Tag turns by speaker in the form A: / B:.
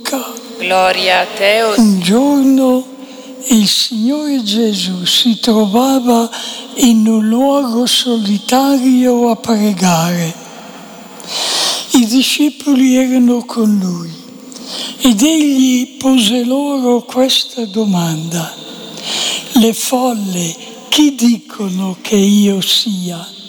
A: Gloria a te, o
B: Un giorno il Signore Gesù si trovava in un luogo solitario a pregare. I discepoli erano con lui ed egli pose loro questa domanda: le folle chi dicono che io sia?